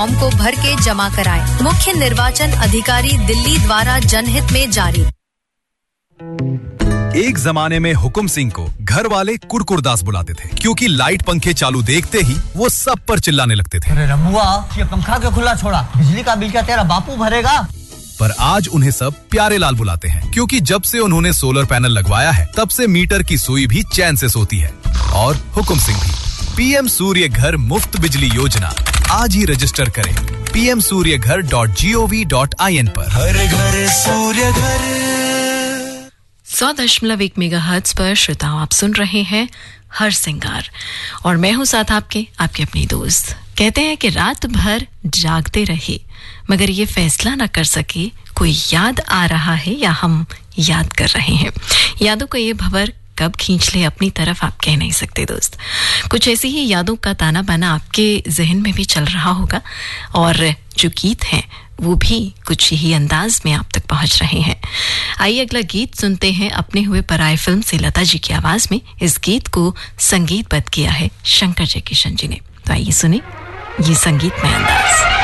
Form को भर के जमा कराएं। मुख्य निर्वाचन अधिकारी दिल्ली द्वारा जनहित में जारी। एक जमाने में हुकुम सिंह को घर वाले कुड़कुड़दास बुलाते थे क्योंकि लाइट पंखे चालू देखते ही वो सब पर चिल्लाने लगते थे। अरे रमुआ, ये पंखा क्यों खुला छोड़ा? बिजली का बिल क्या तेरा बापू भरेगा? पर आज उन्हें सब प्यारे लाल बुलाते हैं क्योंकि जब से उन्होंने सोलर पैनल लगवाया है तब से मीटर की सुई भी चैन से सोती है। और हुकुम सिंह भी। पीएम सूर्य घर मुफ्त बिजली योजना आज ही रजिस्टर करें pmsuryaghar.gov.in पर। हर घर सूर्य घर। 100.1 मेगाहर्ट्ज पर श्रोताओं आप सुन रहे हैं हर सिंगार और मैं हूं साथ आपके अपनी दोस्त। कहते हैं कि रात भर जागते रहे मगर ये फैसला ना कर सके कोई याद आ रहा है या हम याद कर रहे हैं। यादों का ये भंवर कब खींच ले अपनी तरफ आप कह नहीं सकते दोस्त। कुछ ऐसी ही यादों का ताना बाना आपके जहन में भी चल रहा होगा और जो गीत हैं वो भी कुछ ही अंदाज में आप तक पहुंच रहे हैं। आइए अगला गीत सुनते हैं अपने हुए पराए फिल्म से लता जी की आवाज में। इस गीत को संगीतबद्ध किया है शंकर जयकिशन जी ने। तो आइए सुने ये संगीत में अंदाज।